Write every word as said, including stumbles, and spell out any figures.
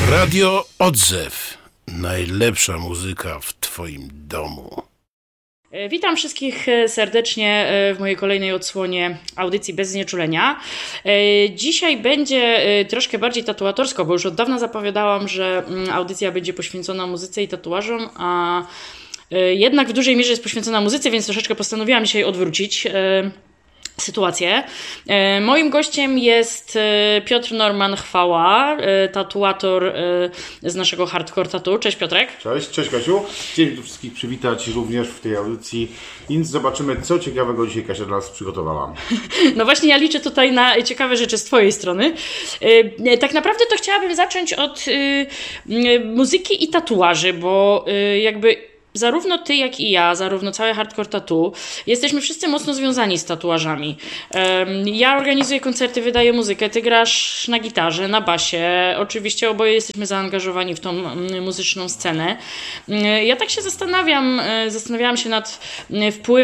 Radio Odzew. Najlepsza muzyka w twoim domu. Witam wszystkich serdecznie w mojej kolejnej odsłonie audycji Bez Znieczulenia. Dzisiaj będzie troszkę bardziej tatuatorsko, bo już od dawna zapowiadałam, że audycja będzie poświęcona muzyce i tatuażom, a jednak w dużej mierze jest poświęcona muzyce, więc troszeczkę postanowiłam dzisiaj odwrócić sytuację. Moim gościem jest Piotr Norman Chwała, tatuator z naszego Hardcore Tattoo. Cześć Piotrek. Cześć, cześć Kasiu. Chciałem tu wszystkich przywitać również w tej audycji, więc zobaczymy, co ciekawego dzisiaj Kasia dla nas przygotowała. No właśnie, ja liczę tutaj na ciekawe rzeczy z twojej strony. Tak naprawdę to chciałabym zacząć od muzyki i tatuaży, bo jakby zarówno ty, jak i ja, zarówno całe Hardcore Tattoo, jesteśmy wszyscy mocno związani z tatuażami. Ja organizuję koncerty, wydaję muzykę, ty grasz na gitarze, na basie. Oczywiście oboje jesteśmy zaangażowani w tą muzyczną scenę. Ja tak się zastanawiam, zastanawiałam się nad wpływem